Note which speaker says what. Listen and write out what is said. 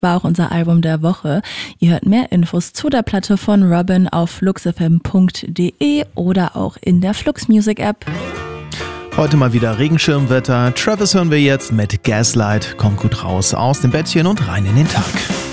Speaker 1: war auch unser Album der Woche. Ihr hört mehr Infos zu der Platte von Robin auf fluxfm.de oder auch in der Flux Music App.
Speaker 2: Heute mal wieder Regenschirmwetter. Travis hören wir jetzt mit Gaslight. Kommt gut raus aus dem Bettchen und rein in den Tag.